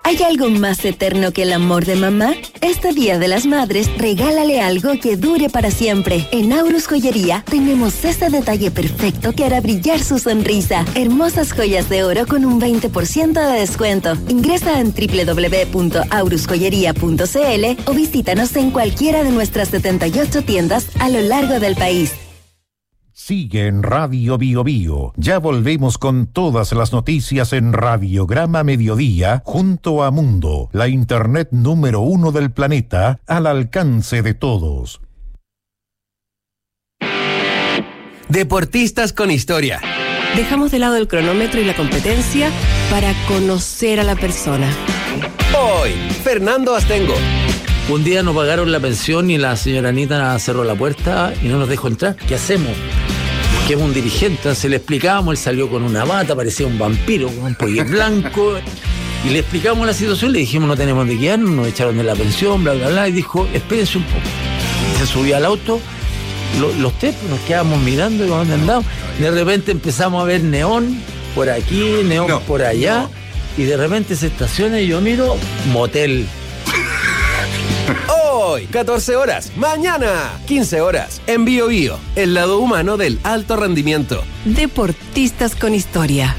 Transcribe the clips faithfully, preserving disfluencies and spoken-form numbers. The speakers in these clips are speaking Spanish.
¿Hay algo más eterno que el amor de mamá? Este Día de las Madres, regálale algo que dure para siempre. En Aurus Joyería tenemos ese detalle perfecto que hará brillar su sonrisa. Hermosas joyas de oro con un veinte por ciento de descuento. Ingresa en doble u doble u doble u punto aurus joyería punto c l o visítanos en cualquiera de nuestras setenta y ocho tiendas a lo largo del país. Sigue en Radio Bio Bio. Ya volvemos con todas las noticias en Radiograma Mediodía junto a Mundo, la internet número uno del planeta, al alcance de todos. Deportistas con historia. Dejamos de lado el cronómetro y la competencia para conocer a la persona. Hoy, Fernando Astengo. Un día nos pagaron la pensión y la señora Anita cerró la puerta y no nos dejó entrar. ¿Qué hacemos? Busquemos un dirigente, se le explicábamos, él salió con una bata, parecía un vampiro, con un pollo blanco, y le explicamos la situación, le dijimos no tenemos de quedarnos, nos echaron de la pensión, bla, bla, bla, y dijo, espérense un poco. Se subió al auto, lo, los tres nos quedábamos mirando y dónde andamos. De repente empezamos a ver neón por aquí, neón no, por allá, no. Y de repente se estaciona y yo miro, motel. Hoy, catorce horas. Mañana, quince horas. En Bio Bio, el lado humano del alto rendimiento. Deportistas con historia.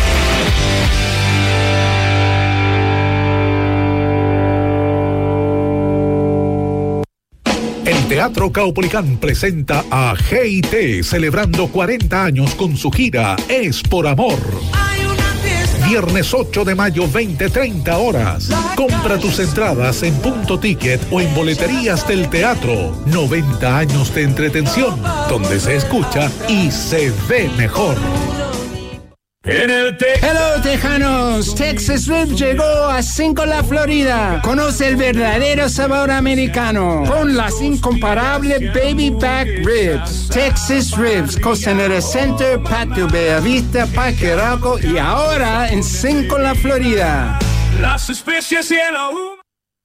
El Teatro Caupolicán presenta a G I T celebrando cuarenta años con su gira Es por Amor. Viernes ocho de mayo, veinte treinta horas. Compra tus entradas en Punto Ticket o en boleterías del teatro. noventa años de entretención, donde se escucha y se ve mejor. En el te- Hello Tejanos, Texas Ribs llegó a Cinco La Florida. Conoce el verdadero sabor americano con las incomparables Baby Back Ribs. Texas Ribs, Costanera Center, Patio Bellavista, Parque Arauco y ahora en Cinco La Florida. Las especies y el ahumado.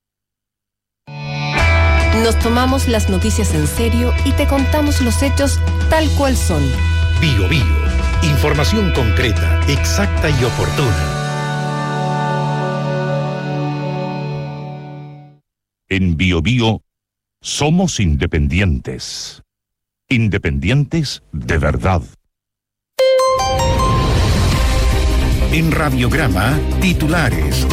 Nos tomamos las noticias en serio y te contamos los hechos tal cual son. Bio Bio. Información concreta, exacta y oportuna. En Bio Bio somos independientes. Independientes de verdad. En Radiograma, titulares.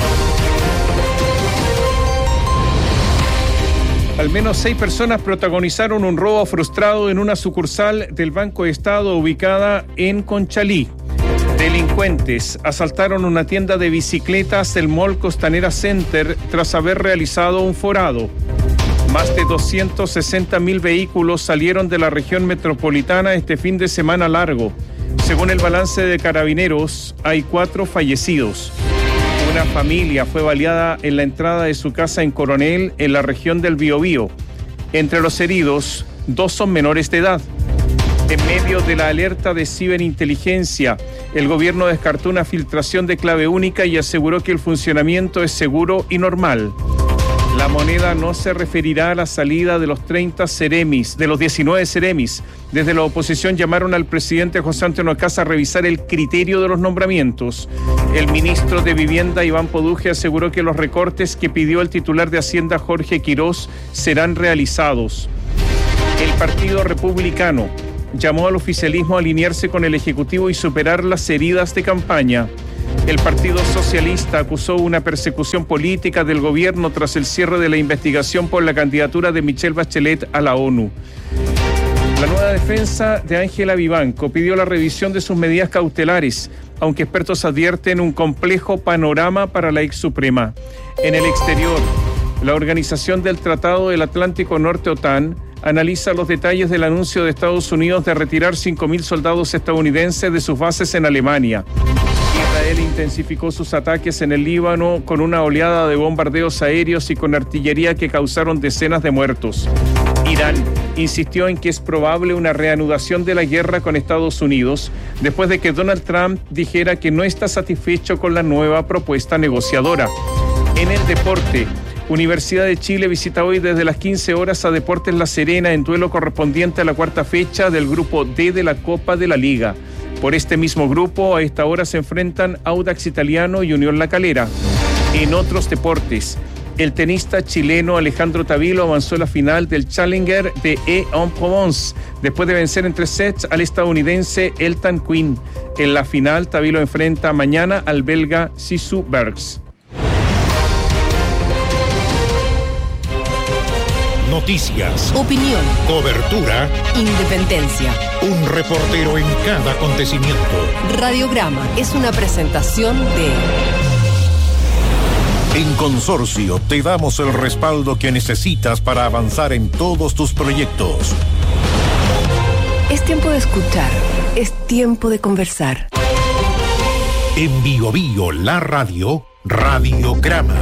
Al menos seis personas protagonizaron un robo frustrado en una sucursal del Banco Estado ubicada en Conchalí. Delincuentes asaltaron una tienda de bicicletas del Mall Costanera Center tras haber realizado un forado. Más de doscientos sesenta mil vehículos salieron de la región metropolitana este fin de semana largo. Según el balance de Carabineros, hay cuatro fallecidos. Una familia fue baleada en la entrada de su casa en Coronel, en la región del Biobío. Entre los heridos, dos son menores de edad. En medio de la alerta de ciberinteligencia, el gobierno descartó una filtración de clave única y aseguró que el funcionamiento es seguro y normal. La moneda no se referirá a la salida de los treinta Ceremis, de los diecinueve Ceremis. Desde la oposición llamaron al presidente José Antonio Kast a revisar el criterio de los nombramientos. El ministro de Vivienda, Iván Poduje, aseguró que los recortes que pidió el titular de Hacienda, Jorge Quirós, serán realizados. El Partido Republicano llamó al oficialismo a alinearse con el Ejecutivo y superar las heridas de campaña. El Partido Socialista acusó una persecución política del gobierno tras el cierre de la investigación por la candidatura de Michelle Bachelet a la ONU. La nueva defensa de Ángela Vivanco pidió la revisión de sus medidas cautelares, aunque expertos advierten un complejo panorama para la ex suprema. En el exterior, la Organización del Tratado del Atlántico Norte, OTAN, analiza los detalles del anuncio de Estados Unidos de retirar cinco mil soldados estadounidenses de sus bases en Alemania. Israel intensificó sus ataques en el Líbano con una oleada de bombardeos aéreos y con artillería que causaron decenas de muertos. Irán insistió en que es probable una reanudación de la guerra con Estados Unidos después de que Donald Trump dijera que no está satisfecho con la nueva propuesta negociadora. En el deporte, Universidad de Chile visita hoy desde las quince horas a Deportes La Serena en duelo correspondiente a la cuarta fecha del grupo D de la Copa de la Liga. Por este mismo grupo, a esta hora se enfrentan Audax Italiano y Unión La Calera. En otros deportes, el tenista chileno Alejandro Tavilo avanzó a la final del Challenger de Aix-en-Provence después de vencer en tres sets al estadounidense Elton Quinn. En la final, Tavilo enfrenta mañana al belga Sisu Bergs. Noticias, Opinión, cobertura, independencia. un reportero en cada acontecimiento. Radiograma es una presentación de... En Consorcio te damos el respaldo que necesitas para avanzar en todos tus proyectos. Es tiempo de escuchar, es tiempo de conversar. En Bio Bio, la radio, Radiograma.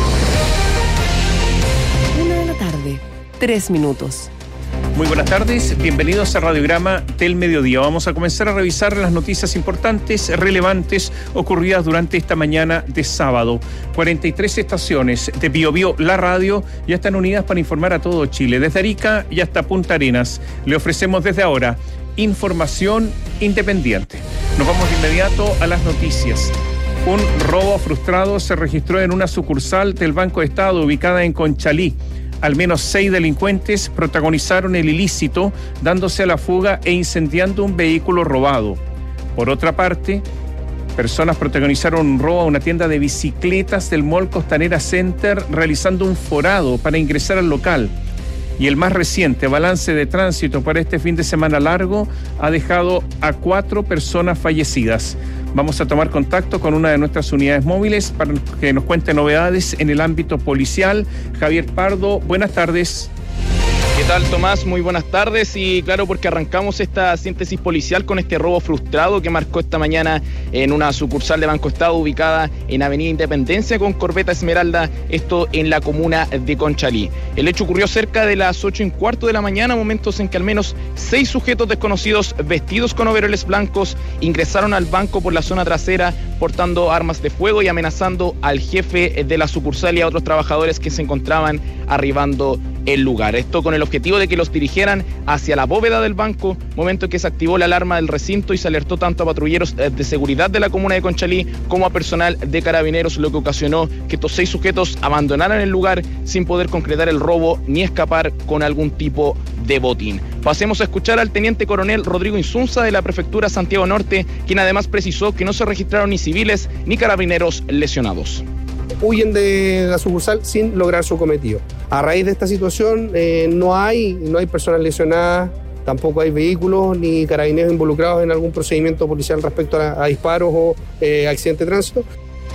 Una de la tarde, tres minutos. Muy buenas tardes, bienvenidos a Radiograma del Mediodía. Vamos a comenzar a revisar las noticias importantes, relevantes, ocurridas durante esta mañana de sábado. cuarenta y tres estaciones de Bio Bio, la radio, ya están unidas para informar a todo Chile, desde Arica y hasta Punta Arenas. Le ofrecemos desde ahora información independiente. Nos vamos de inmediato a las noticias. Un robo frustrado se registró en una sucursal del Banco de Estado ubicada en Conchalí. Al menos seis delincuentes protagonizaron el ilícito, dándose a la fuga e incendiando un vehículo robado. Por otra parte, personas protagonizaron un robo a una tienda de bicicletas del Mall Costanera Center, realizando un forado para ingresar al local. Y el más reciente balance de tránsito para este fin de semana largo ha dejado a cuatro personas fallecidas. Vamos a tomar contacto con una de nuestras unidades móviles para que nos cuente novedades en el ámbito policial. Javier Pardo, buenas tardes. ¿Qué tal, Tomás? Muy buenas tardes. Y claro, porque arrancamos esta síntesis policial con este robo frustrado que marcó esta mañana en una sucursal de Banco Estado ubicada en Avenida Independencia con Corbeta Esmeralda, esto en la comuna de Conchalí. El hecho ocurrió cerca de las ocho y cuarto de la mañana, momentos en que al menos seis sujetos desconocidos vestidos con overoles blancos ingresaron al banco por la zona trasera portando armas de fuego y amenazando al jefe de la sucursal y a otros trabajadores que se encontraban arribando el lugar. Esto con el objetivo de que los dirigieran hacia la bóveda del banco, momento en que se activó la alarma del recinto y se alertó tanto a patrulleros de seguridad de la comuna de Conchalí como a personal de carabineros, lo que ocasionó que estos seis sujetos abandonaran el lugar sin poder concretar el robo ni escapar con algún tipo de botín. Pasemos a escuchar al teniente coronel Rodrigo Insunza de la prefectura Santiago Norte, quien además precisó que no se registraron ni civiles ni carabineros lesionados. Huyen de la sucursal sin lograr su cometido. A raíz de esta situación eh, no hay, no hay personas lesionadas, tampoco hay vehículos ni carabineros involucrados en algún procedimiento policial respecto a, a disparos o eh, accidente de tránsito.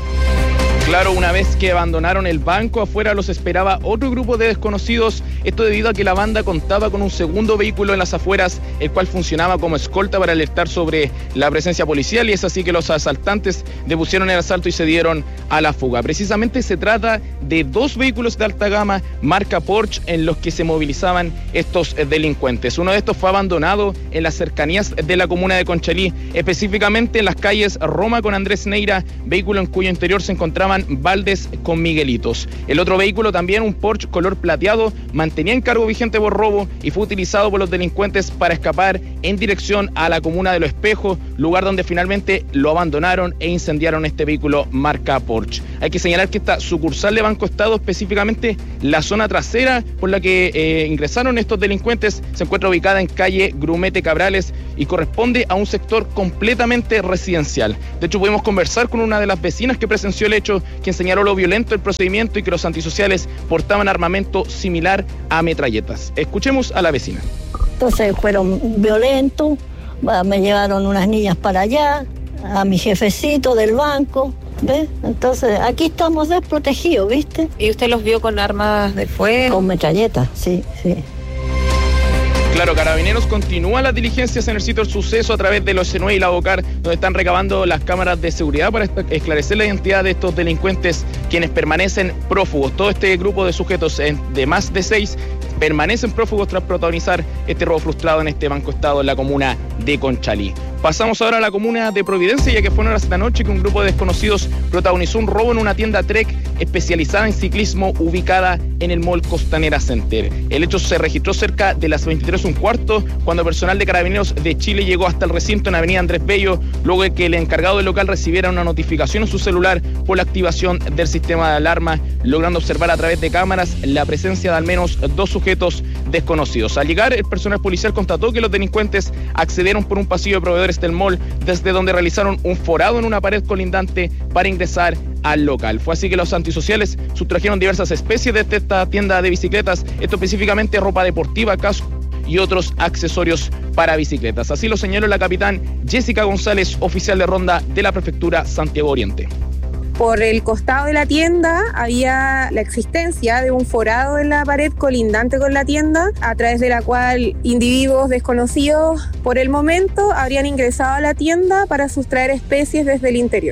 Claro, una vez que abandonaron el banco, afuera los esperaba otro grupo de desconocidos, esto debido a que la banda contaba con un segundo vehículo en las afueras, el cual funcionaba como escolta para alertar sobre la presencia policial, y es así que los asaltantes depusieron el asalto y se dieron a la fuga. Precisamente se trata de dos vehículos de alta gama, marca Porsche, en los que se movilizaban estos delincuentes. Uno de estos fue abandonado en las cercanías de la comuna de Conchalí, específicamente en las calles Roma con Andrés Neira, vehículo en cuyo interior se encontraban baldes con miguelitos. El otro vehículo, también un Porsche color plateado, mantenía encargo vigente por robo y fue utilizado por los delincuentes para escapar en dirección a la comuna de Los Espejos, lugar donde finalmente lo abandonaron e incendiaron este vehículo marca Porsche. Hay que señalar que esta sucursal de Banco Estado, específicamente la zona trasera por la que eh, ingresaron estos delincuentes, se encuentra ubicada en calle Grumete Cabrales y corresponde a un sector completamente residencial. De hecho, pudimos conversar con una de las vecinas que presenció el hecho, quien señaló lo violento del procedimiento y que los antisociales portaban armamento similar a metralletas. Escuchemos a la vecina. Entonces fueron violentos, me llevaron unas niñas para allá, a mi jefecito del banco, ¿ves? Entonces aquí estamos desprotegidos, ¿viste? ¿Y usted los vio con armas de fuego? Con metralletas, sí, sí. Claro, Carabineros continúa las diligencias en el sitio del suceso a través de los C N U E y la Bocar, donde están recabando las cámaras de seguridad para esclarecer la identidad de estos delincuentes, quienes permanecen prófugos. Todo este grupo de sujetos de más de seis permanecen prófugos tras protagonizar este robo frustrado en este Banco Estado en la comuna de Conchalí. Pasamos ahora a la comuna de Providencia, ya que fue en horas de la noche que un grupo de desconocidos protagonizó un robo en una tienda Trek especializada en ciclismo ubicada en el Mall Costanera Center. El hecho se registró cerca de las veintitrés un cuarto, cuando personal de Carabineros de Chile llegó hasta el recinto en Avenida Andrés Bello, luego de que el encargado del local recibiera una notificación en su celular por la activación del sistema de alarma, logrando observar a través de cámaras la presencia de al menos dos sujetos desconocidos. Al llegar, el personal policial constató que los delincuentes accedieron por un pasillo de proveedores del mall, desde donde realizaron un forado en una pared colindante para ingresar al local. Fue así que los antisociales sustrajeron diversas especies de esta tienda de bicicletas, esto específicamente ropa deportiva, casco y otros accesorios para bicicletas. Así lo señaló la capitán Jessica González, oficial de ronda de la prefectura Santiago Oriente. Por el costado de la tienda había la existencia de un forado en la pared colindante con la tienda, a través de la cual individuos desconocidos por el momento habrían ingresado a la tienda para sustraer especies desde el interior.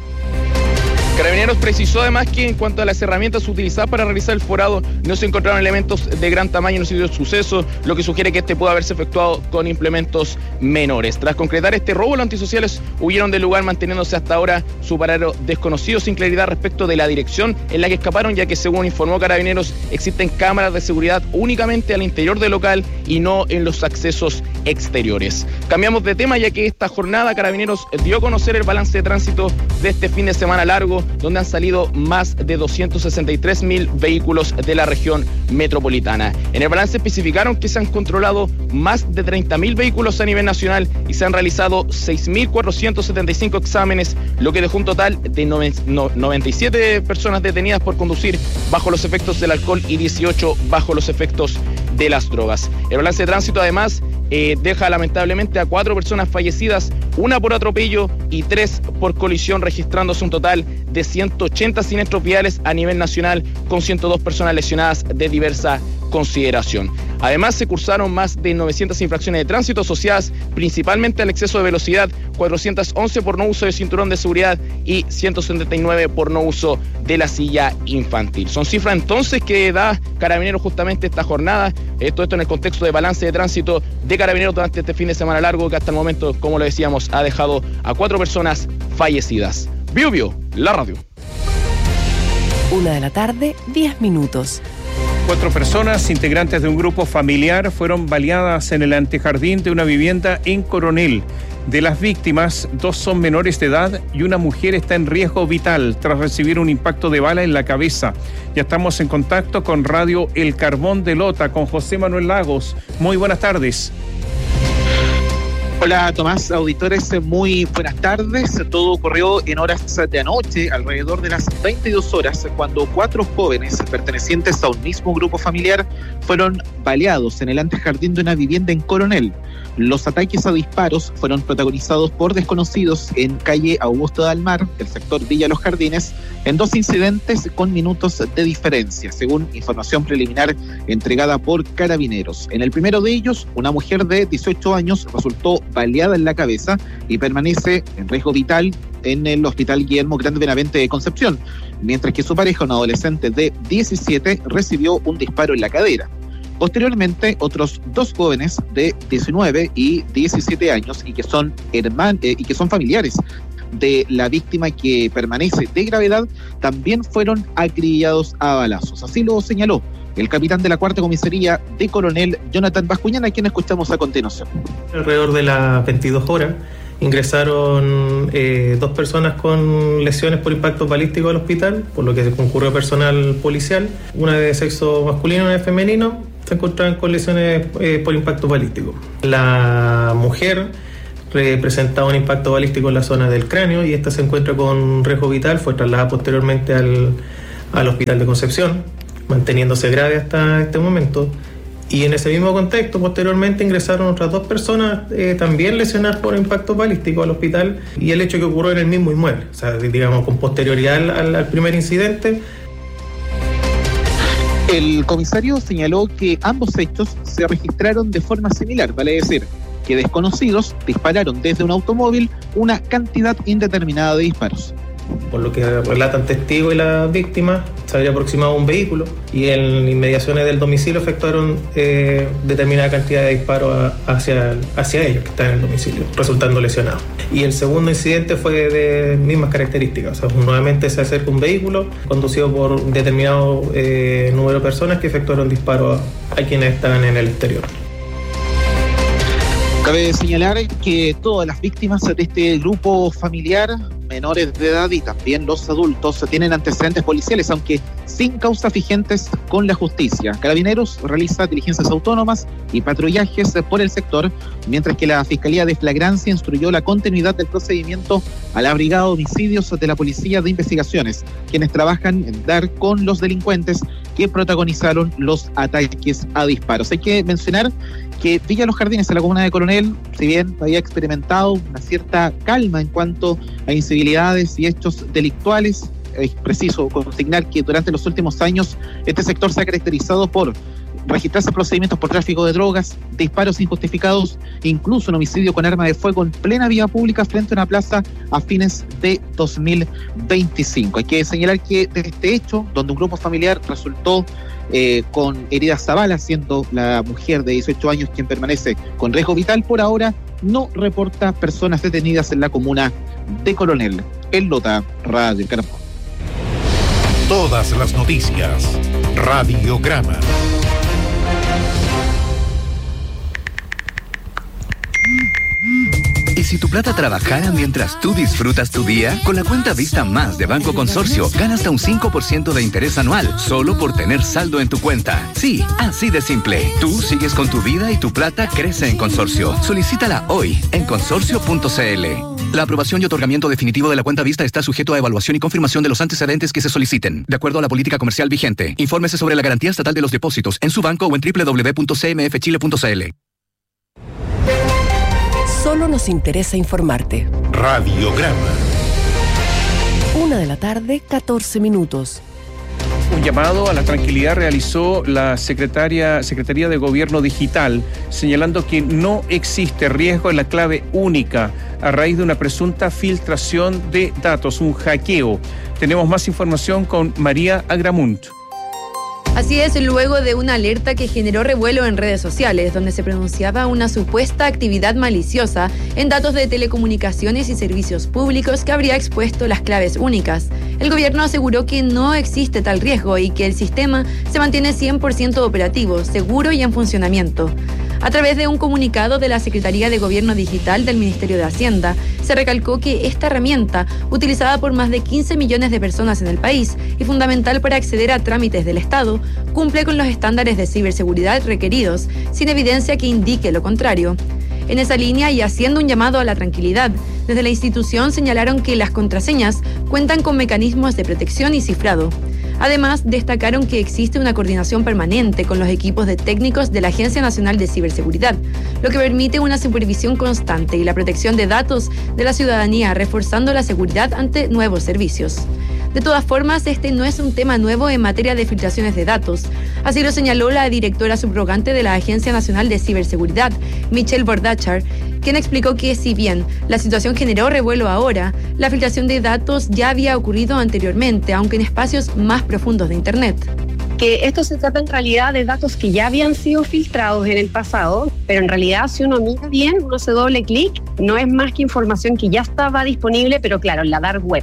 Carabineros precisó además que en cuanto a las herramientas utilizadas para realizar el forado, no se encontraron elementos de gran tamaño en el sitio del suceso, lo que sugiere que este pudo haberse efectuado con implementos menores. Tras concretar este robo, los antisociales huyeron del lugar, manteniéndose hasta ahora su paradero desconocido, sin claridad respecto de la dirección en la que escaparon, ya que según informó Carabineros, existen cámaras de seguridad únicamente al interior del local y no en los accesos exteriores. Cambiamos de tema, ya que esta jornada Carabineros dio a conocer el balance de tránsito de este fin de semana largo, donde han salido más de doscientos sesenta y tres mil vehículos de la región metropolitana. En el balance especificaron que se han controlado más de treinta mil vehículos a nivel nacional y se han realizado seis mil cuatrocientos setenta y cinco exámenes, lo que dejó un total de noventa y siete personas detenidas por conducir bajo los efectos del alcohol y dieciocho bajo los efectos de las drogas. El balance de tránsito además eh, deja lamentablemente a cuatro personas fallecidas, una por atropello y tres por colisión, registrándose un total de ciento ochenta siniestros viales a nivel nacional, con ciento dos personas lesionadas de diversa consideración. Además, se cursaron más de novecientas infracciones de tránsito asociadas principalmente al exceso de velocidad, cuatrocientos once por no uso de cinturón de seguridad y ciento setenta y nueve por no uso de la silla infantil. Son cifras entonces que da Carabineros justamente esta jornada, todo esto en el contexto de balance de tránsito de Carabineros durante este fin de semana largo, que hasta el momento, como lo decíamos, ha dejado a cuatro personas fallecidas. Bio Bio, la radio. Una de la tarde, diez minutos. Cuatro personas, integrantes de un grupo familiar, fueron baleadas en el antejardín de una vivienda en Coronel. De las víctimas, dos son menores de edad y una mujer está en riesgo vital tras recibir un impacto de bala en la cabeza. Ya estamos en contacto con Radio El Carbón de Lota, con José Manuel Lagos. Muy buenas tardes. Hola Tomás, auditores, muy buenas tardes. Todo ocurrió en horas de anoche, alrededor de las veintidós horas, cuando cuatro jóvenes pertenecientes a un mismo grupo familiar fueron baleados en el antejardín de una vivienda en Coronel. Los ataques a disparos fueron protagonizados por desconocidos en calle Augusto de Almar, del sector Villa Los Jardines, en dos incidentes con minutos de diferencia, según información preliminar entregada por Carabineros. En el primero de ellos, una mujer de dieciocho años resultó baleada en la cabeza y permanece en riesgo vital en el Hospital Guillermo Grande Benavente de Concepción, mientras que su pareja, un adolescente de diecisiete, recibió un disparo en la cadera. Posteriormente, otros dos jóvenes de diecinueve y diecisiete años y que son hermanos eh, y que son familiares de la víctima, que permanece de gravedad, también fueron acribillados a balazos. Así lo señaló el capitán de la cuarta comisaría de Coronel, Jonathan Bascuñán, a quien escuchamos a continuación. Alrededor de las veintidós horas ingresaron eh, dos personas con lesiones por impacto balístico al hospital, por lo que se concurrió personal policial, una de sexo masculino y una de femenino. Se encontraban con lesiones eh, por impacto balístico. La mujer presentaba un impacto balístico en la zona del cráneo y esta se encuentra con riesgo vital. Fue trasladada posteriormente al, al hospital de Concepción, manteniéndose grave hasta este momento. Y en ese mismo contexto, posteriormente ingresaron otras dos personas eh, también lesionadas por impacto balístico al hospital, y el hecho que ocurrió en el mismo inmueble, o sea, digamos, con posterioridad al, al primer incidente. El comisario señaló que ambos hechos se registraron de forma similar, vale decir, que desconocidos dispararon desde un automóvil una cantidad indeterminada de disparos. Por lo que relatan testigos y las víctimas, se había aproximado un vehículo y en inmediaciones del domicilio efectuaron eh, determinada cantidad de disparos a, hacia, hacia ellos que están en el domicilio, resultando lesionados. Y el segundo incidente fue de mismas características, o sea, nuevamente se acerca un vehículo conducido por un determinado eh, número de personas que efectuaron disparos a, a quienes estaban en el exterior. Cabe señalar que todas las víctimas de este grupo familiar, menores de edad y también los adultos, tienen antecedentes policiales, aunque sin causas vigentes con la justicia. Carabineros realiza diligencias autónomas y patrullajes por el sector, mientras que la Fiscalía de Flagrancia instruyó la continuidad del procedimiento a la Brigada de Homicidios de la Policía de Investigaciones, quienes trabajan en dar con los delincuentes que protagonizaron los ataques a disparos. Hay que mencionar que Villa Los Jardines, en la comuna de Coronel, si bien había experimentado una cierta calma en cuanto a incivilidades y hechos delictuales, es preciso consignar que durante los últimos años este sector se ha caracterizado por registrarse procedimientos por tráfico de drogas, disparos injustificados, incluso un homicidio con arma de fuego en plena vía pública frente a una plaza a fines de dos mil veinticinco. Hay que señalar que de este hecho, donde un grupo familiar resultó eh, con heridas a bala, siendo la mujer de dieciocho años quien permanece con riesgo vital, por ahora no reporta personas detenidas en la comuna de Coronel. El Lota, Radio Caracol. Todas las noticias, Radiograma. ¿Y si tu plata trabajara mientras tú disfrutas tu día? Con la cuenta Vista Más de Banco Consorcio, gana hasta un cinco por ciento de interés anual, solo por tener saldo en tu cuenta. Sí, así de simple. Tú sigues con tu vida y tu plata crece en Consorcio. Solicítala hoy en consorcio punto c l. La aprobación y otorgamiento definitivo de la cuenta Vista está sujeto a evaluación y confirmación de los antecedentes que se soliciten, de acuerdo a la política comercial vigente. Infórmese sobre la garantía estatal de los depósitos en su banco o en doble u doble u doble u punto c m f chile punto c l. Solo nos interesa informarte. Radiograma. Una de la tarde, catorce minutos. Un llamado a la tranquilidad realizó la secretaria, Secretaría de Gobierno Digital, señalando que no existe riesgo en la clave única a raíz de una presunta filtración de datos, un hackeo. Tenemos más información con María Agramunt. Así es, luego de una alerta que generó revuelo en redes sociales, donde se pronunciaba una supuesta actividad maliciosa en datos de telecomunicaciones y servicios públicos que habría expuesto las claves únicas. El gobierno aseguró que no existe tal riesgo y que el sistema se mantiene cien por ciento operativo, seguro y en funcionamiento. A través de un comunicado de la Secretaría de Gobierno Digital del Ministerio de Hacienda, se recalcó que esta herramienta, utilizada por más de quince millones de personas en el país y fundamental para acceder a trámites del Estado, cumple con los estándares de ciberseguridad requeridos, sin evidencia que indique lo contrario. En esa línea y haciendo un llamado a la tranquilidad, desde la institución señalaron que las contraseñas cuentan con mecanismos de protección y cifrado. Además, destacaron que existe una coordinación permanente con los equipos de técnicos de la Agencia Nacional de Ciberseguridad, lo que permite una supervisión constante y la protección de datos de la ciudadanía, reforzando la seguridad ante nuevos servicios. De todas formas, este no es un tema nuevo en materia de filtraciones de datos. Así lo señaló la directora subrogante de la Agencia Nacional de Ciberseguridad, Michelle Bordachar, quien explicó que si bien la situación generó revuelo ahora, la filtración de datos ya había ocurrido anteriormente, aunque en espacios más profundos de Internet. Que esto se trata en realidad de datos que ya habían sido filtrados en el pasado, pero en realidad si uno mira bien, uno hace doble clic, no es más que información que ya estaba disponible, pero claro, en la dark web.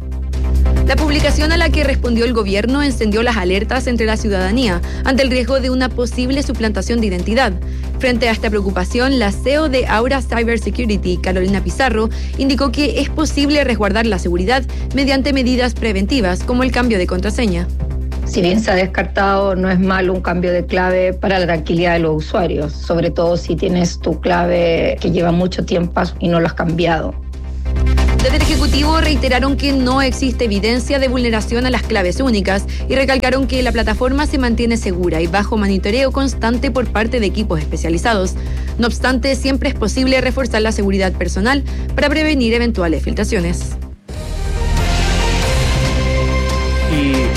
La publicación a la que respondió el gobierno encendió las alertas entre la ciudadanía ante el riesgo de una posible suplantación de identidad. Frente a esta preocupación, la C E O de Aura Cybersecurity, Carolina Pizarro, indicó que es posible resguardar la seguridad mediante medidas preventivas como el cambio de contraseña. Si bien se ha descartado, no es malo un cambio de clave para la tranquilidad de los usuarios, sobre todo si tienes tu clave que lleva mucho tiempo y no lo has cambiado. Desde el Ejecutivo reiteraron que no existe evidencia de vulneración a las claves únicas y recalcaron que la plataforma se mantiene segura y bajo monitoreo constante por parte de equipos especializados. No obstante, siempre es posible reforzar la seguridad personal para prevenir eventuales filtraciones. Y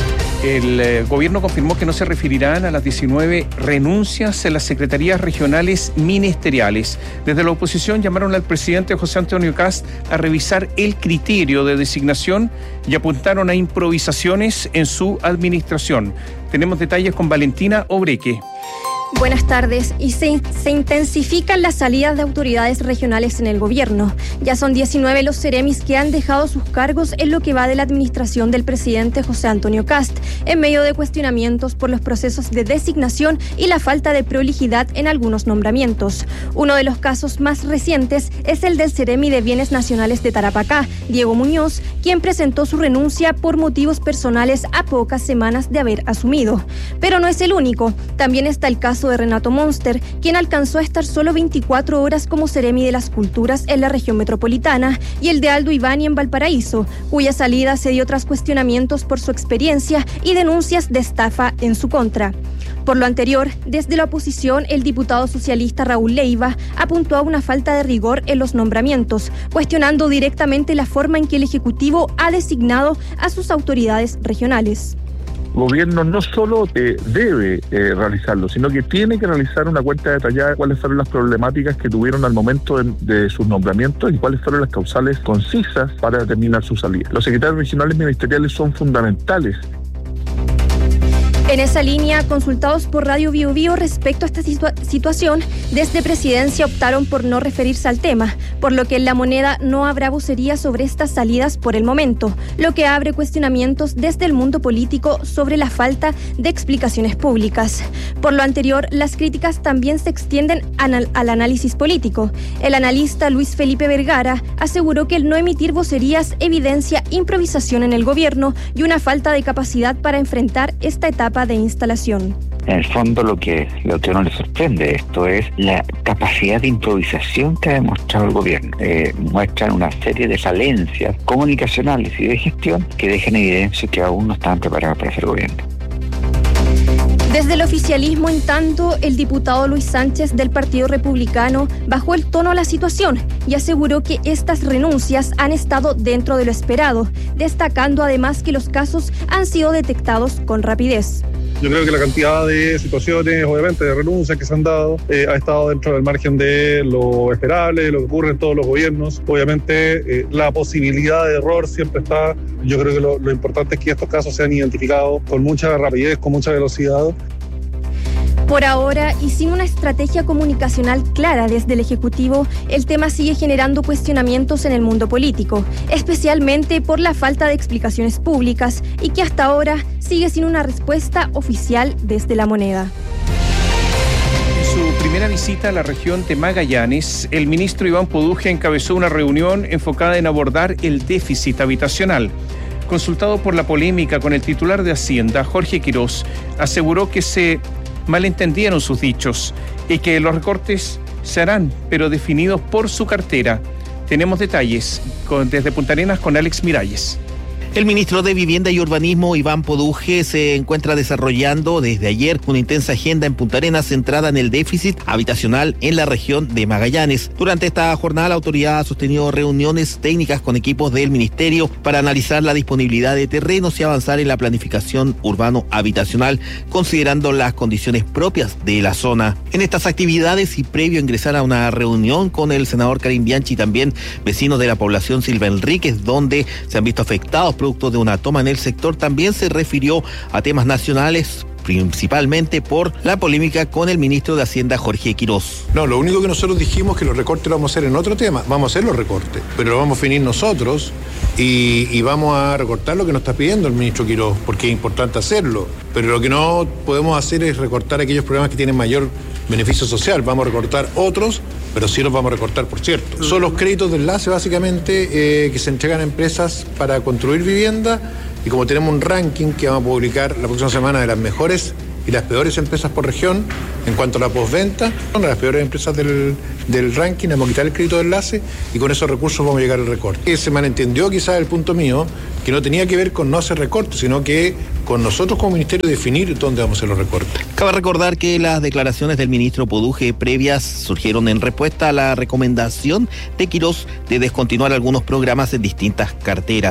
El eh, gobierno confirmó que no se referirán a las diecinueve renuncias en las secretarías regionales ministeriales. Desde la oposición llamaron al presidente José Antonio Kast a revisar el criterio de designación y apuntaron a improvisaciones en su administración. Tenemos detalles con Valentina Obreque. Buenas tardes. Y se, se intensifican las salidas de autoridades regionales en el gobierno. Ya son diecinueve los seremis que han dejado sus cargos en lo que va de la administración del presidente José Antonio Kast, en medio de cuestionamientos por los procesos de designación y la falta de prolijidad en algunos nombramientos. Uno de los casos más recientes es el del seremi de Bienes Nacionales de Tarapacá, Diego Muñoz, quien presentó su renuncia por motivos personales a pocas semanas de haber asumido. Pero no es el único. También está el caso de Renato Monster, quien alcanzó a estar solo veinticuatro horas como seremi de las culturas en la región metropolitana, y el de Aldo Ivani en Valparaíso, cuya salida se dio tras cuestionamientos por su experiencia y denuncias de estafa en su contra. Por lo anterior, desde la oposición, el diputado socialista Raúl Leiva apuntó a una falta de rigor en los nombramientos, cuestionando directamente la forma en que el Ejecutivo ha designado a sus autoridades regionales. El gobierno no solo eh, debe eh, realizarlo, sino que tiene que realizar una cuenta detallada de cuáles fueron las problemáticas que tuvieron al momento de, de sus nombramientos y cuáles fueron las causales concisas para determinar su salida. Los secretarios regionales ministeriales son fundamentales. En esa línea, consultados por Radio Bio Bio respecto a esta situa- situación, desde Presidencia optaron por no referirse al tema, por lo que en La Moneda no habrá vocería sobre estas salidas por el momento, lo que abre cuestionamientos desde el mundo político sobre la falta de explicaciones públicas. Por lo anterior, las críticas también se extienden anal- al análisis político. El analista Luis Felipe Vergara aseguró que el no emitir vocerías evidencia improvisación en el gobierno y una falta de capacidad para enfrentar esta etapa de instalación. En el fondo lo que, lo que a uno le sorprende esto es la capacidad de improvisación que ha demostrado el gobierno. Eh, muestran una serie de falencias comunicacionales y de gestión que dejan evidencia que aún no están preparados para ser gobierno. Desde el oficialismo, en tanto, el diputado Luis Sánchez del Partido Republicano bajó el tono a la situación y aseguró que estas renuncias han estado dentro de lo esperado, destacando además que los casos han sido detectados con rapidez. Yo creo que la cantidad de situaciones, obviamente, de renuncias que se han dado, eh, ha estado dentro del margen de lo esperable, de lo que ocurre en todos los gobiernos. Obviamente, eh, la posibilidad de error siempre está. Yo creo que lo, lo importante es que estos casos sean identificados con mucha rapidez, con mucha velocidad. Por ahora, y sin una estrategia comunicacional clara desde el Ejecutivo, el tema sigue generando cuestionamientos en el mundo político, especialmente por la falta de explicaciones públicas y que hasta ahora sigue sin una respuesta oficial desde La Moneda. En su primera visita a la región de Magallanes, el ministro Iván Poduje encabezó una reunión enfocada en abordar el déficit habitacional. Consultado por la polémica con el titular de Hacienda, Jorge Quirós, aseguró que se malentendieron sus dichos y que los recortes se harán, pero definidos por su cartera. Tenemos detalles con, desde Punta Arenas con Alex Miralles. El ministro de Vivienda y Urbanismo, Iván Poduje, se encuentra desarrollando desde ayer una intensa agenda en Punta Arenas centrada en el déficit habitacional en la región de Magallanes. Durante esta jornada, la autoridad ha sostenido reuniones técnicas con equipos del ministerio para analizar la disponibilidad de terrenos y avanzar en la planificación urbano-habitacional, considerando las condiciones propias de la zona. En estas actividades y previo a ingresar a una reunión con el senador Karim Bianchi, también vecinos de la población Silva Enríquez, donde se han visto afectados producto de una toma en el sector, también se refirió a temas nacionales, principalmente por la polémica con el ministro de Hacienda, Jorge Quirós. No, lo único que nosotros dijimos es que los recortes los vamos a hacer en otro tema, vamos a hacer los recortes, pero lo vamos a definir nosotros y, y vamos a recortar lo que nos está pidiendo el ministro Quirós, porque es importante hacerlo, pero lo que no podemos hacer es recortar aquellos programas que tienen mayor beneficio social, vamos a recortar otros, pero sí los vamos a recortar, por cierto. Son los créditos de enlace, básicamente, eh, que se entregan a empresas para construir vivienda, y como tenemos un ranking que vamos a publicar la próxima semana de las mejores y las peores empresas por región, en cuanto a la postventa, son las peores empresas del, del ranking, vamos a quitar el crédito de enlace y con esos recursos vamos a llegar al recorte. Se malentendió quizás el punto mío, que no tenía que ver con no hacer recortes, sino que con nosotros como ministerio definir dónde vamos a hacer los recortes. Cabe recordar que las declaraciones del ministro Poduje previas surgieron en respuesta a la recomendación de Quirós de descontinuar algunos programas en distintas carteras.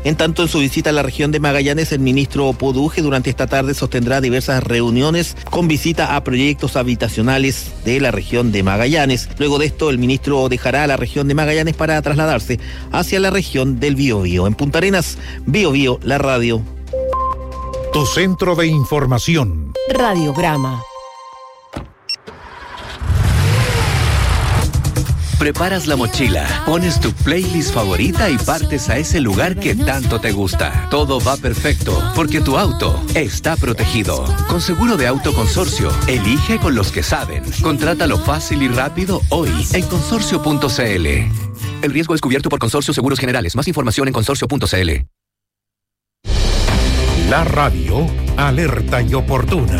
En tanto, en su visita a la región de Magallanes, el ministro Poduje durante esta tarde sostendrá diversas reuniones con visita a proyectos habitacionales de la región de Magallanes. Luego de esto, el ministro dejará la región de Magallanes para trasladarse hacia la región del Biobío. En Punta Arenas, Biobío, la radio. Tu centro de información. Radiograma. Preparas la mochila, pones tu playlist favorita y partes a ese lugar que tanto te gusta. Todo va perfecto, porque tu auto está protegido. Con Seguro de Auto Consorcio, elige con los que saben. Contrátalo fácil y rápido hoy en consorcio punto c l. El riesgo es cubierto por Consorcio Seguros Generales. Más información en consorcio punto c l. La radio, alerta y oportuna.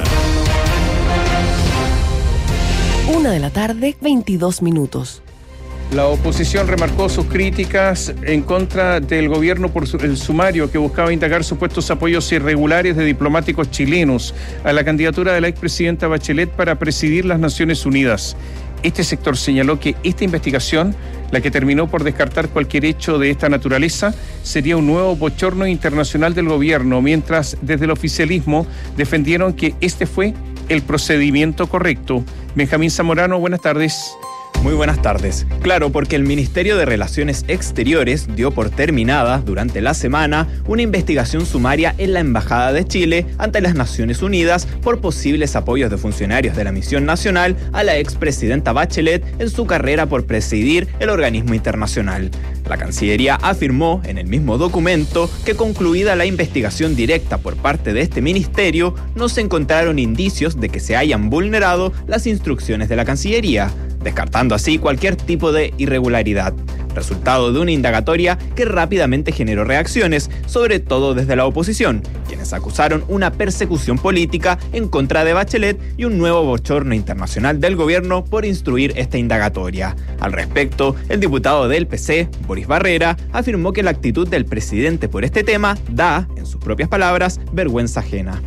Una de la tarde, veintidós minutos. La oposición remarcó sus críticas en contra del gobierno por el sumario que buscaba indagar supuestos apoyos irregulares de diplomáticos chilenos a la candidatura de la expresidenta Bachelet para presidir las Naciones Unidas. Este sector señaló que esta investigación, la que terminó por descartar cualquier hecho de esta naturaleza, sería un nuevo bochorno internacional del gobierno, mientras desde el oficialismo defendieron que este fue el procedimiento correcto. Benjamín Zamorano, buenas tardes. Muy buenas tardes. Claro, porque el Ministerio de Relaciones Exteriores dio por terminada durante la semana una investigación sumaria en la Embajada de Chile ante las Naciones Unidas por posibles apoyos de funcionarios de la misión nacional a la expresidenta Bachelet en su carrera por presidir el organismo internacional. La Cancillería afirmó en el mismo documento que, concluida la investigación directa por parte de este ministerio, no se encontraron indicios de que se hayan vulnerado las instrucciones de la Cancillería, descartando así cualquier tipo de irregularidad, resultado de una indagatoria que rápidamente generó reacciones, sobre todo desde la oposición, quienes acusaron una persecución política en contra de Bachelet y un nuevo bochorno internacional del gobierno por instruir esta indagatoria. Al respecto, el diputado del P C, Boris Barrera, afirmó que la actitud del presidente por este tema da, en sus propias palabras, vergüenza ajena.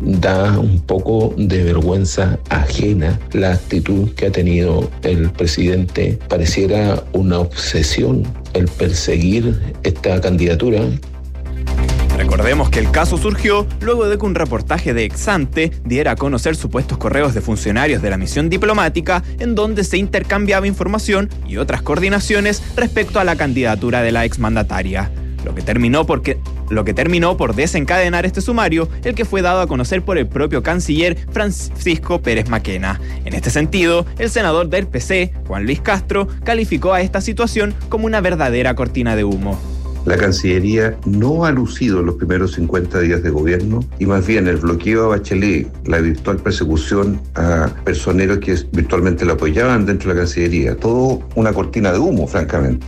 Da un poco de vergüenza ajena la actitud que ha tenido el presidente. Pareciera una obsesión el perseguir esta candidatura. Recordemos que el caso surgió luego de que un reportaje de Exante diera a conocer supuestos correos de funcionarios de la misión diplomática en donde se intercambiaba información y otras coordinaciones respecto a la candidatura de la exmandataria. Lo que terminó porque, lo que terminó por desencadenar este sumario, el que fue dado a conocer por el propio canciller Francisco Pérez Maquena. En este sentido, el senador del P C, Juan Luis Castro, calificó a esta situación como una verdadera cortina de humo. La Cancillería no ha lucido los primeros cincuenta días de gobierno y más bien el bloqueo a Bachelet, la virtual persecución a personeros que virtualmente la apoyaban dentro de la Cancillería. Todo una cortina de humo, francamente.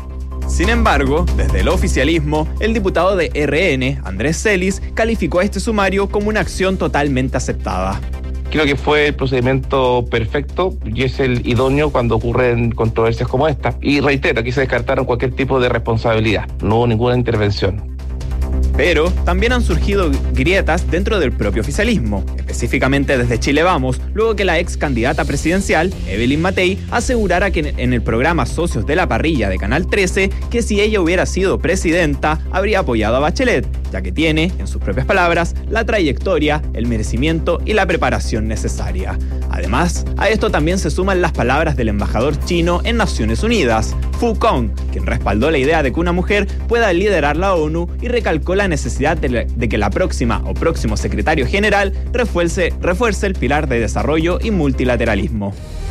Sin embargo, desde el oficialismo, el diputado de R N, Andrés Celis, calificó a este sumario como una acción totalmente aceptada. Creo que fue el procedimiento perfecto y es el idóneo cuando ocurren controversias como esta. Y reitero, aquí se descartaron cualquier tipo de responsabilidad, no hubo ninguna intervención. Pero también han surgido grietas dentro del propio oficialismo, específicamente desde Chile Vamos, luego que la ex candidata presidencial, Evelyn Matei, asegurara que en el programa Socios de la Parrilla de Canal trece, que si ella hubiera sido presidenta, habría apoyado a Bachelet, ya que tiene, en sus propias palabras, la trayectoria, el merecimiento y la preparación necesaria. Además, a esto también se suman las palabras del embajador chino en Naciones Unidas, Fu Kong, quien respaldó la idea de que una mujer pueda liderar la ONU y recalcó la necesidad de, la, de que la próxima o próximo secretario general refuerce, refuerce el pilar de desarrollo y multilateralismo.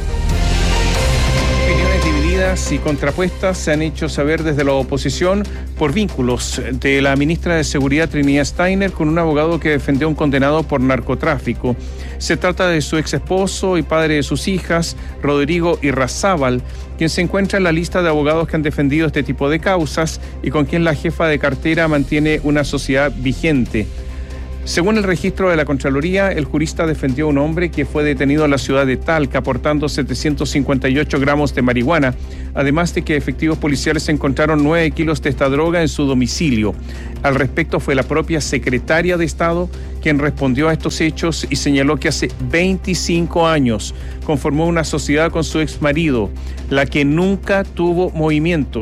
Opiniones divididas y contrapuestas se han hecho saber desde la oposición por vínculos de la ministra de Seguridad Trinidad Steiner con un abogado que defendió a un condenado por narcotráfico. Se trata de su ex esposo y padre de sus hijas, Rodrigo Irrazábal, quien se encuentra en la lista de abogados que han defendido este tipo de causas y con quien la jefa de cartera mantiene una sociedad vigente. Según el registro de la Contraloría, el jurista defendió a un hombre que fue detenido en la ciudad de Talca portando setecientos cincuenta y ocho gramos de marihuana, además de que efectivos policiales encontraron nueve kilos de esta droga en su domicilio. Al respecto fue la propia secretaria de Estado quien respondió a estos hechos y señaló que hace veinticinco años conformó una sociedad con su exmarido, la que nunca tuvo movimientos,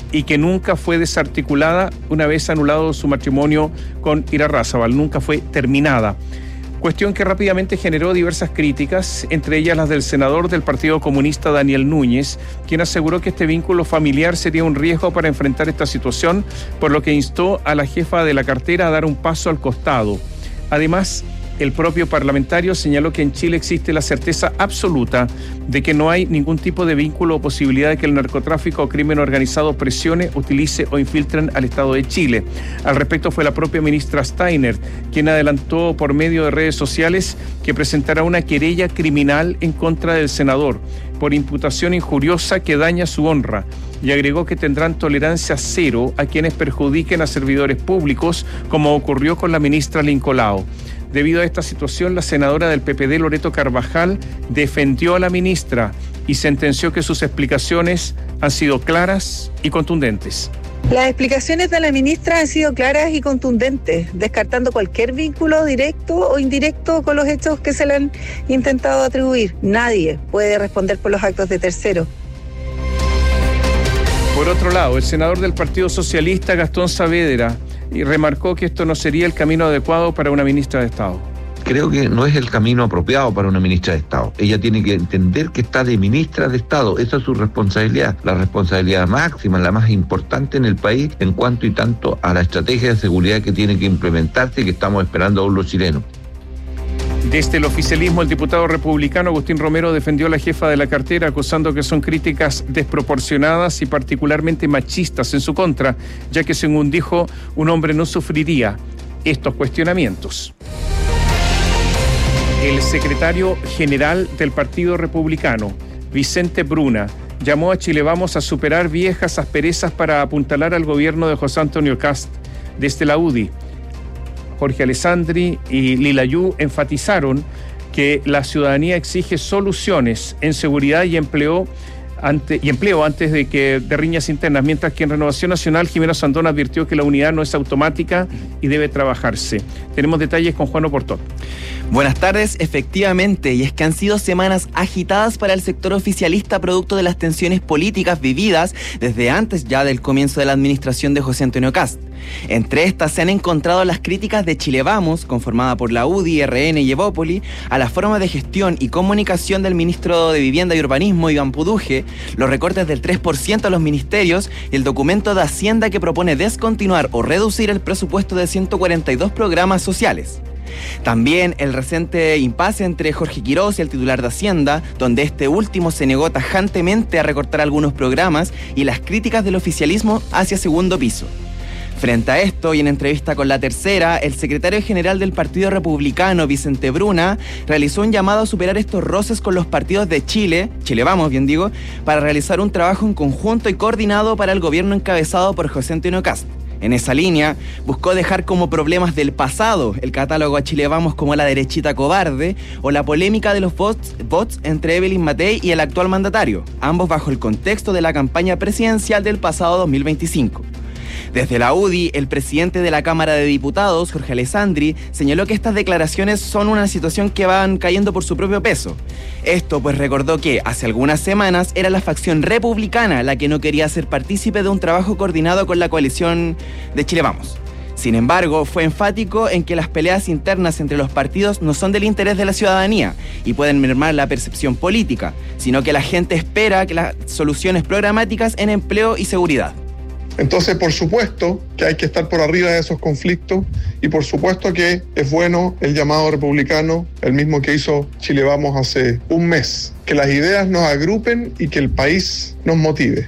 y que nunca fue desarticulada una vez anulado su matrimonio con Irarrázaval, nunca fue terminada. Cuestión que rápidamente generó diversas críticas, entre ellas las del senador del Partido Comunista Daniel Núñez, quien aseguró que este vínculo familiar sería un riesgo para enfrentar esta situación, por lo que instó a la jefa de la cartera a dar un paso al costado. Además, el propio parlamentario señaló que en Chile existe la certeza absoluta de que no hay ningún tipo de vínculo o posibilidad de que el narcotráfico o crimen organizado presione, utilice o infiltren al Estado de Chile. Al respecto fue la propia ministra Steiner quien adelantó por medio de redes sociales que presentará una querella criminal en contra del senador por imputación injuriosa que daña su honra, y agregó que tendrán tolerancia cero a quienes perjudiquen a servidores públicos, como ocurrió con la ministra Lincolao. Debido a esta situación, la senadora del P P D, Loreto Carvajal, defendió a la ministra y sentenció que sus explicaciones han sido claras y contundentes. Las explicaciones de la ministra han sido claras y contundentes, descartando cualquier vínculo directo o indirecto con los hechos que se le han intentado atribuir. Nadie puede responder por los actos de terceros. Por otro lado, el senador del Partido Socialista, Gastón Saavedra, y remarcó que esto no sería el camino adecuado para una ministra de Estado. Creo que no es el camino apropiado para una ministra de Estado. Ella tiene que entender que está de ministra de Estado. Esa es su responsabilidad, la responsabilidad máxima, la más importante en el país en cuanto y tanto a la estrategia de seguridad que tiene que implementarse y que estamos esperando aún los chilenos. Desde el oficialismo, el diputado republicano Agustín Romero defendió a la jefa de la cartera, acusando que son críticas desproporcionadas y particularmente machistas en su contra, ya que, según dijo, un hombre no sufriría estos cuestionamientos. El secretario general del Partido Republicano, Vicente Bruna, llamó a Chile Vamos a superar viejas asperezas para apuntalar al gobierno de José Antonio Kast. Desde la U D I, Jorge Alessandri y Lilayú enfatizaron que la ciudadanía exige soluciones en seguridad y empleo, ante, y empleo antes de que de riñas internas, mientras que en Renovación Nacional Jimena Sandón advirtió que la unidad no es automática y debe trabajarse. Tenemos detalles con Juan Oportón. Buenas tardes, efectivamente, y es que han sido semanas agitadas para el sector oficialista producto de las tensiones políticas vividas desde antes ya del comienzo de la administración de José Antonio Kast. Entre estas se han encontrado las críticas de Chile Vamos, conformada por la U D I, R N y Evópoli, a la forma de gestión y comunicación del ministro de Vivienda y Urbanismo, Iván Puduje, los recortes del tres por ciento a los ministerios y el documento de Hacienda que propone descontinuar o reducir el presupuesto de ciento cuarenta y dos programas sociales. También el reciente impasse entre Jorge Quirós y el titular de Hacienda, donde este último se negó tajantemente a recortar algunos programas, y las críticas del oficialismo hacia Segundo Piso. Frente a esto, y en entrevista con La Tercera, el secretario general del Partido Republicano, Vicente Bruna, realizó un llamado a superar estos roces con los partidos de Chile, Chile Vamos, bien digo, para realizar un trabajo en conjunto y coordinado para el gobierno encabezado por José Antonio Kast. En esa línea, buscó dejar como problemas del pasado el catálogo a Chile Vamos como la derechita cobarde o la polémica de los bots, bots entre Evelyn Matei y el actual mandatario, ambos bajo el contexto de la campaña presidencial del pasado dos mil veinticinco. Desde la U D I, el presidente de la Cámara de Diputados, Jorge Alessandri, señaló que estas declaraciones son una situación que van cayendo por su propio peso. Esto pues recordó que hace algunas semanas era la facción republicana la que no quería ser partícipe de un trabajo coordinado con la coalición de Chile Vamos. Sin embargo, fue enfático en que las peleas internas entre los partidos no son del interés de la ciudadanía y pueden mermar la percepción política, sino que la gente espera que las soluciones programáticas en empleo y seguridad. Entonces, por supuesto que hay que estar por arriba de esos conflictos y por supuesto que es bueno el llamado republicano, el mismo que hizo Chile Vamos hace un mes, que las ideas nos agrupen y que el país nos motive.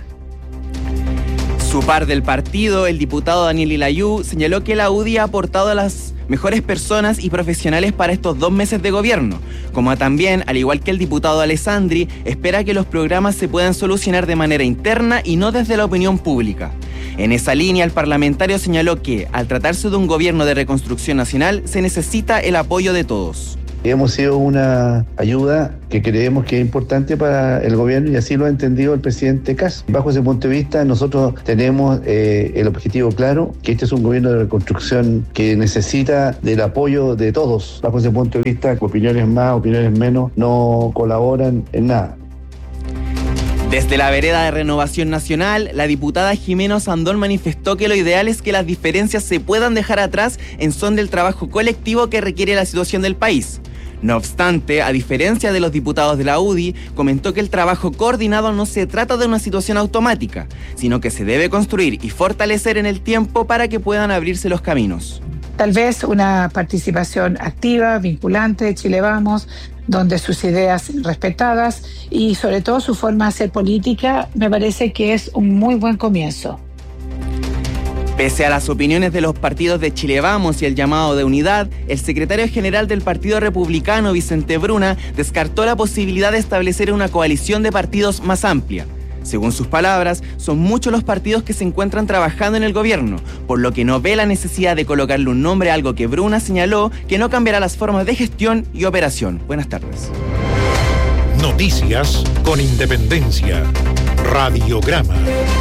Su par del partido, el diputado Daniel Lilayú, señaló que la U D I ha aportado a las mejores personas y profesionales para estos dos meses de gobierno, como también, al igual que el diputado Alessandri, espera que los programas se puedan solucionar de manera interna y no desde la opinión pública. En esa línea, el parlamentario señaló que, al tratarse de un gobierno de reconstrucción nacional, se necesita el apoyo de todos. Hemos sido una ayuda que creemos que es importante para el gobierno y así lo ha entendido el presidente Kast. Bajo ese punto de vista, nosotros tenemos eh, el objetivo claro, que este es un gobierno de reconstrucción que necesita del apoyo de todos. Bajo ese punto de vista, opiniones más, opiniones menos, no colaboran en nada. Desde la vereda de Renovación Nacional, la diputada Jimena Sandón manifestó que lo ideal es que las diferencias se puedan dejar atrás en son del trabajo colectivo que requiere la situación del país. No obstante, a diferencia de los diputados de la U D I, comentó que el trabajo coordinado no se trata de una situación automática, sino que se debe construir y fortalecer en el tiempo para que puedan abrirse los caminos. Tal vez una participación activa, vinculante de Chile Vamos, donde sus ideas sean respetadas y sobre todo su forma de hacer política, me parece que es un muy buen comienzo. Pese a las opiniones de los partidos de Chile Vamos y el llamado de unidad, el secretario general del Partido Republicano, Vicente Bruna, descartó la posibilidad de establecer una coalición de partidos más amplia. Según sus palabras, son muchos los partidos que se encuentran trabajando en el gobierno, por lo que no ve la necesidad de colocarle un nombre a algo que Bruna señaló que no cambiará las formas de gestión y operación. Buenas tardes. Noticias con independencia. Radiograma.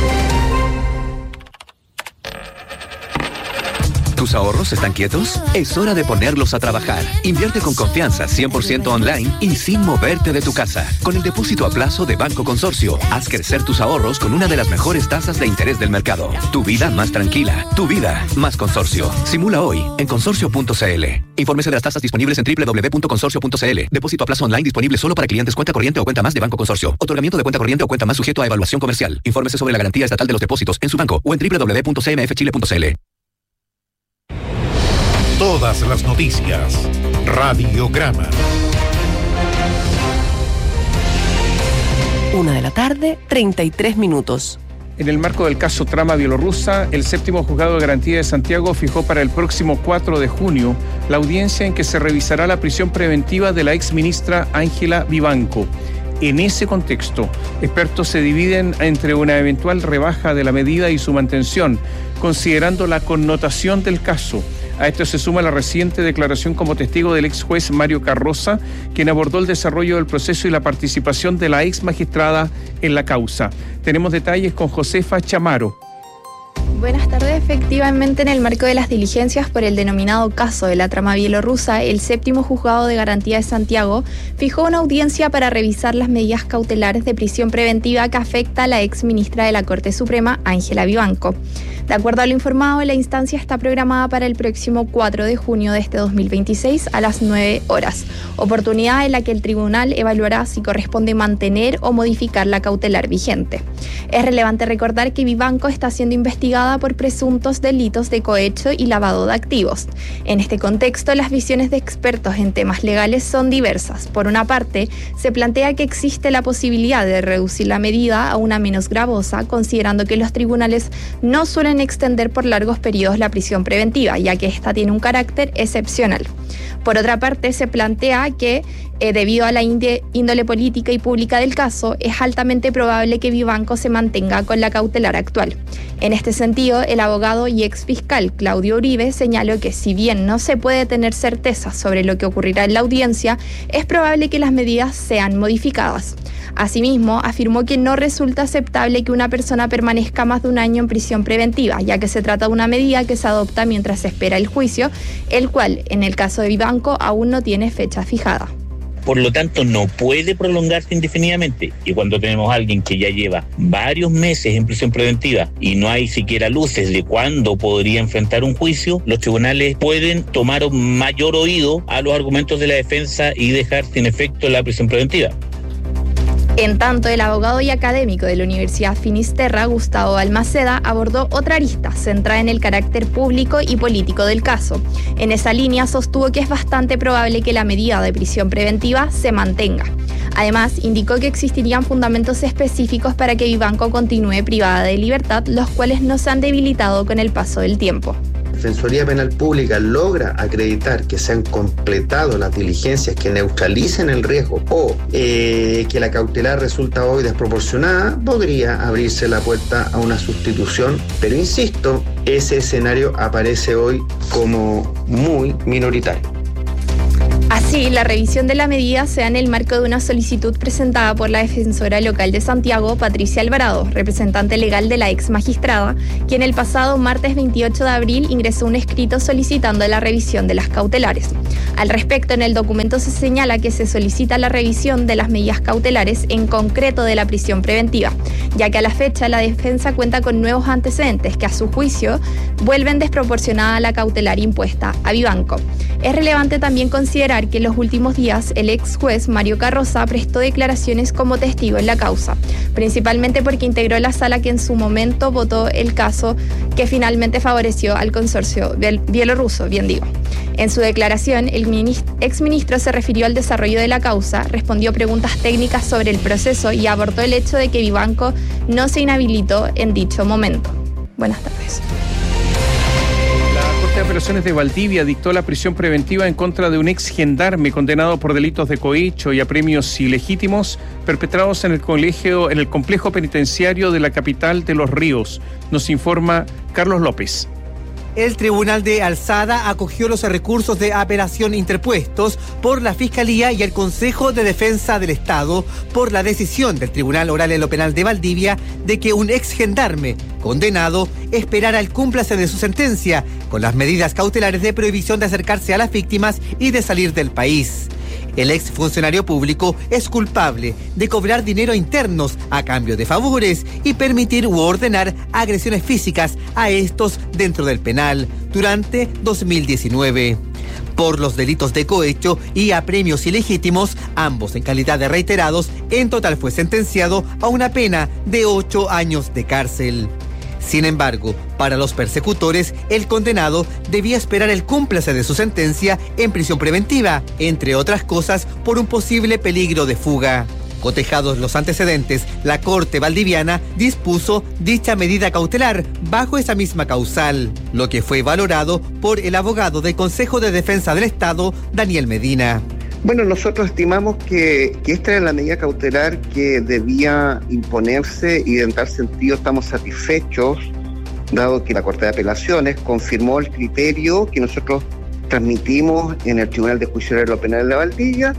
¿Tus ahorros están quietos? Es hora de ponerlos a trabajar. Invierte con confianza cien por ciento online y sin moverte de tu casa. Con el depósito a plazo de Banco Consorcio, haz crecer tus ahorros con una de las mejores tasas de interés del mercado. Tu vida más tranquila. Tu vida más Consorcio. Simula hoy en consorcio punto c l. Infórmese de las tasas disponibles en doble u doble u doble u punto consorcio punto c l. Depósito a plazo online disponible solo para clientes cuenta corriente o cuenta más de Banco Consorcio. Otorgamiento de cuenta corriente o cuenta más sujeto a evaluación comercial. Infórmese sobre la garantía estatal de los depósitos en su banco o en doble u doble u doble u punto c m f chile punto c l. Todas las noticias. Radiograma. Una de la tarde, treinta y tres minutos. En el marco del caso Trama Bielorrusa, el séptimo juzgado de garantía de Santiago fijó para el próximo cuatro de junio la audiencia en que se revisará la prisión preventiva de la exministra Ángela Vivanco. En ese contexto, expertos se dividen entre una eventual rebaja de la medida y su mantención, considerando la connotación del caso. A esto se suma la reciente declaración como testigo del ex juez Mario Carroza, quien abordó el desarrollo del proceso y la participación de la ex magistrada en la causa. Tenemos detalles con Josefa Chamaro. Buenas tardes. Efectivamente, en el marco de las diligencias por el denominado caso de la trama bielorrusa, el séptimo juzgado de garantía de Santiago fijó una audiencia para revisar las medidas cautelares de prisión preventiva que afecta a la ex ministra de la Corte Suprema, Ángela Vivanco. De acuerdo a lo informado, la instancia está programada para el próximo cuatro de junio de este dos mil veintiséis a las nueve horas, oportunidad en la que el tribunal evaluará si corresponde mantener o modificar la cautelar vigente. Es relevante recordar que Vivanco está siendo investigada por presuntos delitos de cohecho y lavado de activos. En este contexto, las visiones de expertos en temas legales son diversas. Por una parte, se plantea que existe la posibilidad de reducir la medida a una menos gravosa, considerando que los tribunales no suelen extender por largos periodos la prisión preventiva, ya que esta tiene un carácter excepcional. Por otra parte, se plantea que, eh, debido a la índole política y pública del caso, es altamente probable que Vivanco se mantenga con la cautelar actual. En este sentido, el abogado y exfiscal Claudio Uribe señaló que si bien no se puede tener certeza sobre lo que ocurrirá en la audiencia, es probable que las medidas sean modificadas. Asimismo, afirmó que no resulta aceptable que una persona permanezca más de un año en prisión preventiva, ya que se trata de una medida que se adopta mientras se espera el juicio, el cual, en el caso de Vivanco, aún no tiene fecha fijada. Por lo tanto, no puede prolongarse indefinidamente. Y cuando tenemos a alguien que ya lleva varios meses en prisión preventiva y no hay siquiera luces de cuándo podría enfrentar un juicio, los tribunales pueden tomar un mayor oído a los argumentos de la defensa y dejar sin efecto la prisión preventiva. En tanto, el abogado y académico de la Universidad Finisterra, Gustavo Balmaceda, abordó otra arista centrada en el carácter público y político del caso. En esa línea sostuvo que es bastante probable que la medida de prisión preventiva se mantenga. Además, indicó que existirían fundamentos específicos para que Vivanco continúe privada de libertad, los cuales no se han debilitado con el paso del tiempo. La Defensoría Penal Pública logra acreditar que se han completado las diligencias que neutralicen el riesgo o eh, que la cautelar resulta hoy desproporcionada, podría abrirse la puerta a una sustitución, pero insisto, ese escenario aparece hoy como muy minoritario. Así, la revisión de la medida se da en el marco de una solicitud presentada por la defensora local de Santiago, Patricia Alvarado, representante legal de la ex magistrada, quien el pasado martes veintiocho de abril ingresó un escrito solicitando la revisión de las cautelares. Al respecto, en el documento se señala que se solicita la revisión de las medidas cautelares, en concreto de la prisión preventiva, ya que a la fecha la defensa cuenta con nuevos antecedentes que, a su juicio, vuelven desproporcionada la cautelar impuesta a Vivanco. Es relevante también considerar que en los últimos días el ex juez Mario Carroza prestó declaraciones como testigo en la causa, principalmente porque integró la sala que en su momento votó el caso que finalmente favoreció al consorcio bielorruso, bien digo. En su declaración, el exministro se refirió al desarrollo de la causa, respondió preguntas técnicas sobre el proceso y abordó el hecho de que Vivanco no se inhabilitó en dicho momento. Buenas tardes. La Corte de Apelaciones de Valdivia dictó la prisión preventiva en contra de un ex gendarme condenado por delitos de cohecho y apremios ilegítimos perpetrados en el colegio, en el complejo penitenciario de la capital de Los Ríos. Nos informa Carlos López. El Tribunal de Alzada acogió los recursos de apelación interpuestos por la Fiscalía y el Consejo de Defensa del Estado por la decisión del Tribunal Oral en lo Penal de Valdivia de que un ex gendarme condenado esperara el cúmplase de su sentencia con las medidas cautelares de prohibición de acercarse a las víctimas y de salir del país. El ex funcionario público es culpable de cobrar dinero a internos a cambio de favores y permitir u ordenar agresiones físicas a estos dentro del penal durante dos mil diecinueve. Por los delitos de cohecho y apremios ilegítimos, ambos en calidad de reiterados, en total fue sentenciado a una pena de ocho años de cárcel. Sin embargo, para los persecutores, el condenado debía esperar el cúmplase de su sentencia en prisión preventiva, entre otras cosas, por un posible peligro de fuga. Cotejados los antecedentes, la Corte valdiviana dispuso dicha medida cautelar bajo esa misma causal, lo que fue valorado por el abogado del Consejo de Defensa del Estado, Daniel Medina. Bueno, nosotros estimamos que, que esta era la medida cautelar que debía imponerse y en tal sentido estamos satisfechos, dado que la Corte de Apelaciones confirmó el criterio que nosotros transmitimos en el Tribunal de Juicio de lo Penal de la Valdivia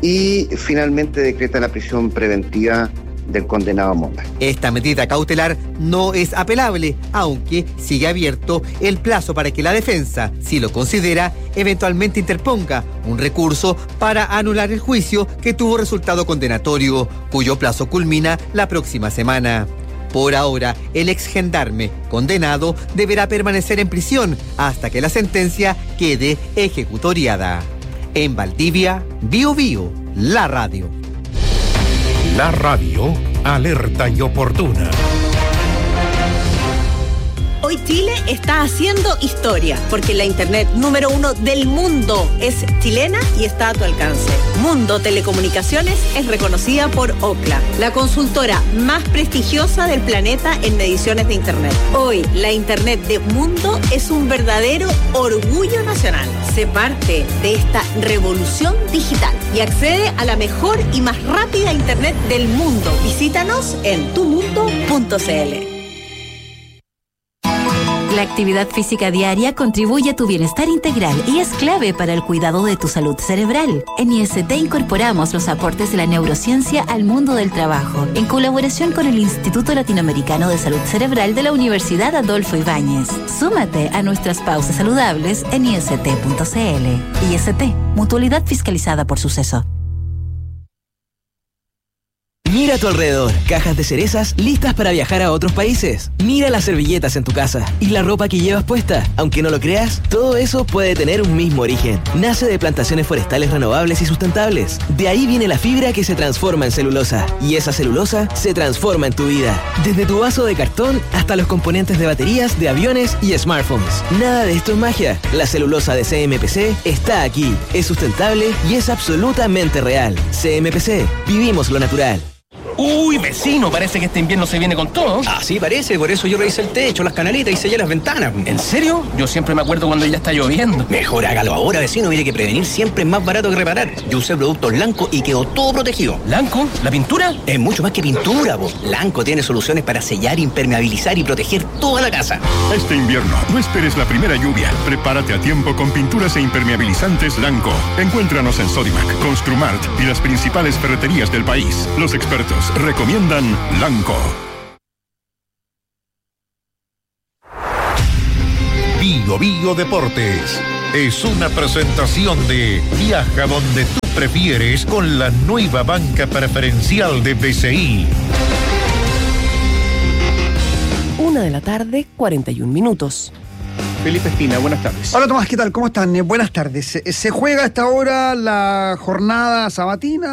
y finalmente decreta la prisión preventiva del condenado Monda. Esta medida cautelar no es apelable, aunque sigue abierto el plazo para que la defensa, si lo considera, eventualmente interponga un recurso para anular el juicio que tuvo resultado condenatorio, cuyo plazo culmina la próxima semana. Por ahora, el ex gendarme condenado deberá permanecer en prisión hasta que la sentencia quede ejecutoriada. En Valdivia, Bio Bio, la radio. La radio, alerta y oportuna. Hoy Chile está haciendo historia, porque la internet número uno del mundo es chilena y está a tu alcance. Mundo Telecomunicaciones es reconocida por Ookla, la consultora más prestigiosa del planeta en mediciones de internet. Hoy, la internet de Mundo es un verdadero orgullo nacional. Sé parte de esta revolución digital y accede a la mejor y más rápida internet del mundo. Visítanos en tu mundo punto c l. La actividad física diaria contribuye a tu bienestar integral y es clave para el cuidado de tu salud cerebral. En I S T incorporamos los aportes de la neurociencia al mundo del trabajo, en colaboración con el Instituto Latinoamericano de Salud Cerebral de la Universidad Adolfo Ibáñez. Súmate a nuestras pausas saludables en i s t punto c l. I S T, mutualidad fiscalizada por Suceso. Mira a tu alrededor, cajas de cerezas listas para viajar a otros países. Mira las servilletas en tu casa y la ropa que llevas puesta. Aunque no lo creas, todo eso puede tener un mismo origen. Nace de plantaciones forestales renovables y sustentables. De ahí viene la fibra que se transforma en celulosa. Y esa celulosa se transforma en tu vida. Desde tu vaso de cartón hasta los componentes de baterías, de aviones y smartphones. Nada de esto es magia. La celulosa de C M P C está aquí. Es sustentable y es absolutamente real. C M P C. Vivimos lo natural. Uy, vecino, parece que este invierno se viene con todo. Así parece, por eso yo revisé el techo, las canaletas y sellé las ventanas. ¿En serio? Yo siempre me acuerdo cuando ya está lloviendo. Mejor hágalo ahora, vecino. Mire que prevenir siempre es más barato que reparar. Yo usé productos Lanco y quedó todo protegido. ¿Lanco? ¿La pintura? Es mucho más que pintura, vos. Lanco tiene soluciones para sellar, impermeabilizar y proteger toda la casa. Este invierno, no esperes la primera lluvia. Prepárate a tiempo con pinturas e impermeabilizantes Lanco. Encuéntranos en Sodimac, Construmart y las principales ferreterías del país. Los expertos recomiendan Lanco. Bio Bio Deportes es una presentación de Viaja donde tú prefieres con la nueva banca preferencial de B C I. Una de la tarde, cuarenta y un minutos. Felipe Espina, buenas tardes. Hola Tomás, ¿qué tal? ¿Cómo están? Eh, buenas tardes. Se, se juega a esta hora la jornada sabatina.